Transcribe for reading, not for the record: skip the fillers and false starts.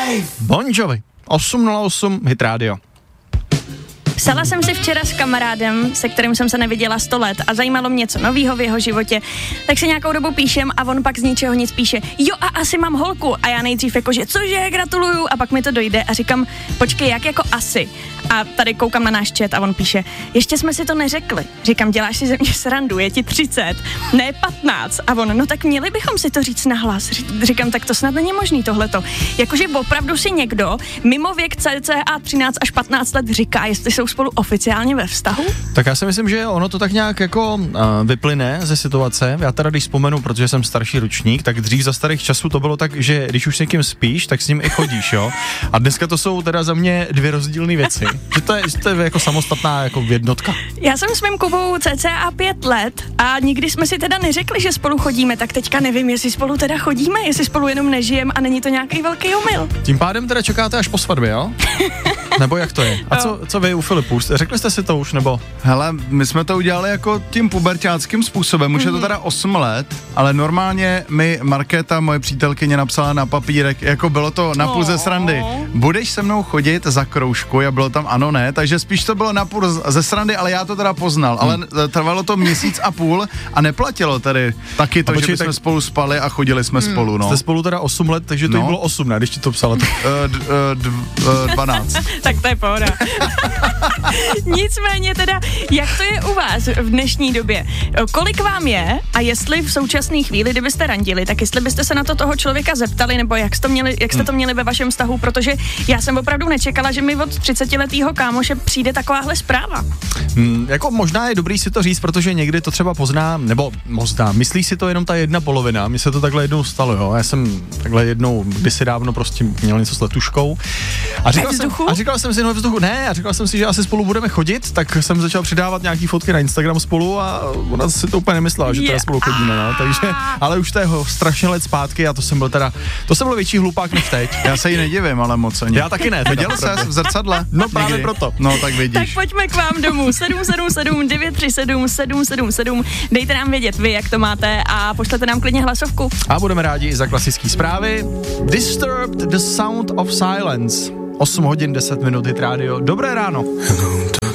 Bon Jovi, 8:08, Hit Radio. Psala jsem si včera s kamarádem, se kterým jsem se neviděla 100 let a zajímalo mě něco novýho v jeho životě, tak si nějakou dobu píšem a on pak z ničeho nic píše, jo a asi mám holku a já nejdřív jakože cože, gratuluju a pak mi to dojde a říkám, počkej, jak jako asi a tady koukám na náš chat a on píše, ještě jsme si to neřekli, říkám, děláš si ze mě srandu, je ti 30, ne 15 a on, no tak měli bychom si to říct nahlas, říkám, tak to snad není možný tohleto, jakože opravdu si někdo mimo věk cca 13 až 15 let říká, jestli jsou spolu oficiálně ve vztahu? Tak já si myslím, že ono to tak nějak jako vyplyne ze situace. Já teda když vzpomenu, protože jsem starší ročník, tak dřív za starých časů to bylo tak, že když už s někým spíš, tak s ním i chodíš, jo. A dneska to jsou teda za mě dvě rozdílné věci. Že to je jako samostatná jako jednotka. Já jsem s mým Kubou cca 5 let a nikdy jsme si teda neřekli, že spolu chodíme, tak teďka nevím, jestli spolu teda chodíme, jestli spolu jenom nežijeme a není to nějaký velký omyl. Tím pádem teda čekáte až po svatbě, jo? Nebo jak to je? A co vy u Filipu? Řekli jste si to už, nebo? Hele, my jsme to udělali jako tím puberťáckým způsobem, už je to teda 8 let, ale normálně mi Markéta, moje přítelkyně, napsala na papírek, jako bylo to napůl ze srandy. Budeš se mnou chodit za kroužku? A bylo tam ano, ne, takže spíš to bylo napůl ze srandy, ale já to teda poznal, ale trvalo to 1,5 měsíce a neplatilo tady taky to, že jsme spolu spali a chodili jsme spolu, no. Jste spolu teda 8 let, takže to jí bylo 8, ne, když ti to psala. 12. Tak to je pohoda. Nicméně teda, jak to je u vás v dnešní době? Kolik vám je a jestli v současné chvíli, kdybyste randili, tak jestli byste se na to toho člověka zeptali, nebo jak jste to měli ve vašem vztahu, protože já jsem opravdu nečekala, že mi od 30letýho kámoše přijde takováhle zpráva. Jako možná je dobrý si to říct, protože někdy to třeba pozná, nebo možná, myslí si to jenom ta jedna polovina. Mně se to takhle jednou stalo, jo. Já jsem takhle jednou kdysi dávno prostě měl něco s letuškou. A říkal jsem si, no vzduchu, ne, a říkal jsem si, že asi spolu budeme chodit, tak jsem začal přidávat nějaký fotky na Instagram spolu a ona si to úplně nemyslela, že teda spolu chodíme, no, takže, ale už to je strašně let zpátky a to jsem byl větší hlupák než teď. Já se jí nedivím, ale moc ani. Já taky ne. Viděl jsi v zrcadle? No právě proto. No tak vidíš. Tak pojďme k vám domů, 777 937 777, dejte nám vědět vy, jak to máte a pošlete nám klidně hlasovku. A budeme rádi i za klasické zprávy. Disturbed the Sound of Silence. 8 hodin 10 minut, Hit Radio. Dobré ráno.